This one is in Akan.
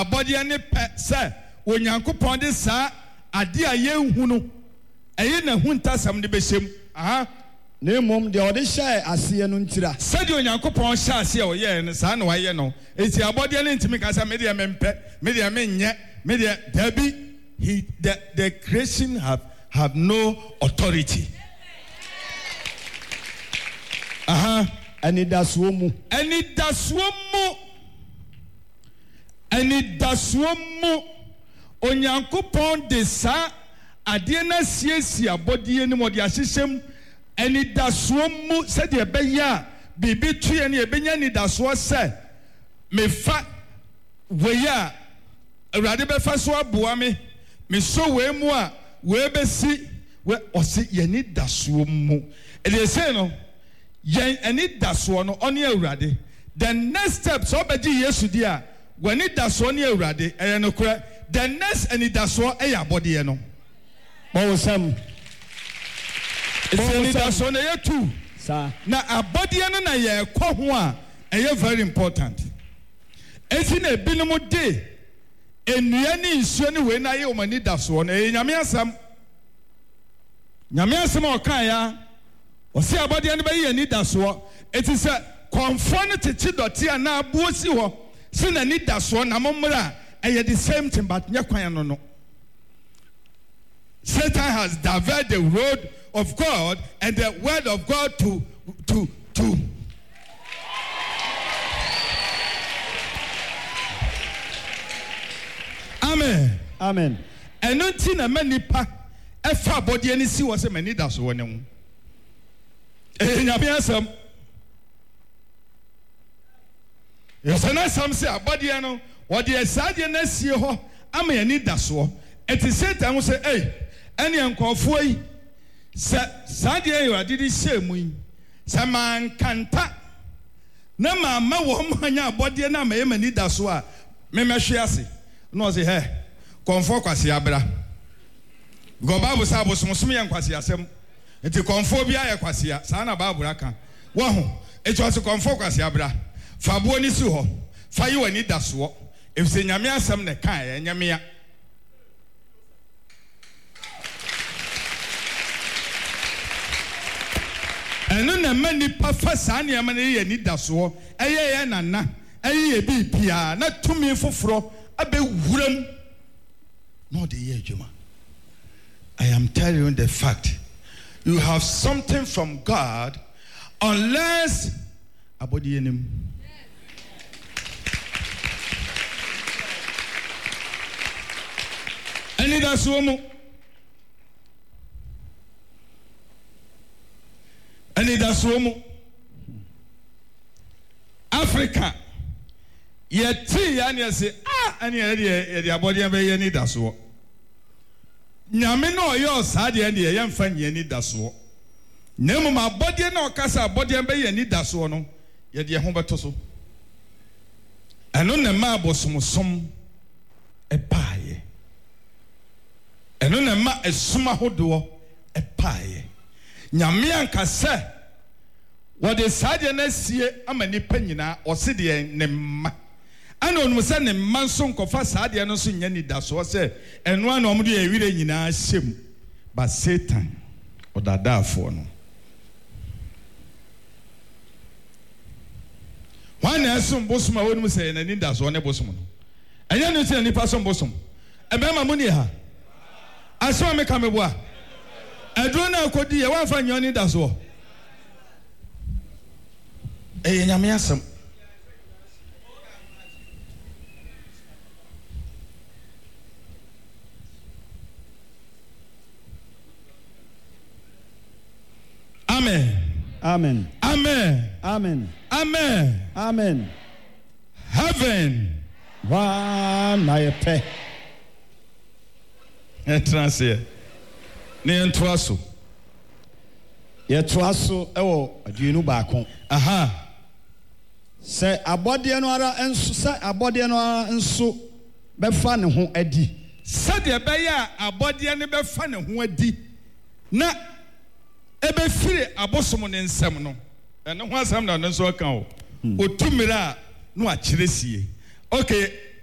abɔdeɛ ne pɛ sɛ onyankopɔn de saa ade a yɛnhu no ɛyɛ na hu ntasɛm de bɛhyɛm aha na mmom deɛ ɔde hyɛ aseɛ no ntira sɛdeɛ onyankopɔn hyɛ aseɛ a ɔyɛɛ no saa na wayɛ no enti abɔdeɛ no ntimi ka sɛ medeɛ mempɛ medeɛ menyɛ medeɛ dabi the creation have no authority aha anidasoɔ mu onyankopɔn de saa adeɛ na siesie abɔdeɛ no mu de ahyehyɛm anidasoɔ mu sɛdeɛ ɛbɛyɛ a biribi tuyɛ no yɛbɛnya anidasoɔ sɛ mefa wei a awurade bɛfa so aboa me meso wei mu a wei bɛsi ɔse yɛni dasoɔ mu ɛdeɛ sei no yɛn anidasoɔ no ɔne awurade the next step sɛ ɔbɛgye yesu di a w'ani dasoɔ ne awurade ɛyɛ no korɛ the next anidasoɔ ɛyɛ abɔdeɛ no bɔwosɛm anidasoɔ no ɛyɛ tu na abɔdeɛ no na yɛrekɔ ho a ɛyɛ very important eti na ebinom de nnua ne nsuo ne wei na ayɛ wɔn anidasoɔ no ɛyɛ nyame asɛm a ɔkaa ya ɔsi abɔdeɛ no bɛyɛ anidasoɔ eti sɛ kɔnfoɔ no tete dɔte a na aboɔ si hɔ si na anidasoɔ na mommra a ɛyɛ the same thing but nyɛ kwan no Satan has diverted the road of God and the word of God to Amen. Ɛno nti na ma nipa ɛfa abɔdeɛ no si wɔ sɛ m'ani da so wɔ ne ho nyame asɛm yɛsɛ no asɛm sɛ abɔdeɛ no wɔde ɛsaadeɛ no asie hɔ ama yɛni da soɔ ɛti Satan ho sɛ ɛne nkɔɔfoɔ yi sɛ saa deɛ Awurade de hyɛ mu yi sɛ mankanta na maama wɔn anya abɔdeɛ no ama yɛ m'ani da so a memɛhwe ase na ɔsɛ kɔnfoɔ kwase abra because Bible sɛ abosomsom yɛ nkwase asɛm nti kɔnfoɔ bi ayɛ kwase saa na Bible aka wɔho ɛti ɔsɛ kɔnfoɔ kwase abra fa aboɔ no si hɔ fa yi w'ani da soɔ ɛfisɛ nyame asɛm na ɛka nyamea ɛno na ma nipa fa saa nneɛma no yɛ ani da soɔ ɛyɛ yɛ nana ɛyɛ yɛ biribia na tumi foforɔ abɛwuram na ɔde yɛ adwuma. I am telling you the fact. You have something from God unless abodi enim. Ani da so mu. Ani da so mu. Africa. Yeti ya ne say ani ye de abodi an be ye ni da so. Nyame no oyo saa de ne ye mfa nye ni da so. Na mu abodi na okasa abodi an be ye ni da so no ye de ho beto so. Eno na ma abosomsom epaaye. Eno na ma esuma hodo epaaye. Nyame ankasa wode saa de na sie ama nipa nyina ose de ne ma. Ana onum se ne man so nkofa saa de no so nya ni da so se eno ana omde ewire nyina hyem ba Satan odadaafo no wana esum bosom a wonum se na ni da so ne bosom no enya no se nipa so bosom ebema mu ni ha aso me ka meboa aduro na akodi ye wanfa nyo ni da so nyame asem. Amen. Amen. Amen. Amen. Amen. Amen. Heaven. One na yepe. Translate. Ne entoaso. Yetoaso ewo aduenu baako. Aha. Se abode no ara enso se abode no ara enso befa ne ho adi. Se de be ya abode ne befa ne ho adi. Na ebe firi abosom ne nsem no ene ho asam na no so kan o otumira no a kyerɛsie okay